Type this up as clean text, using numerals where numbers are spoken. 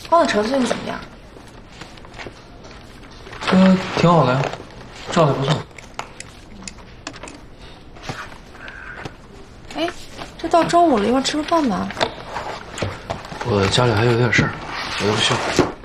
帮的车子最近怎么样？ 挺好的呀，照的不错。 哎，这到中午了，一会儿吃个饭吧。 我家里还有点事儿，我就不去了。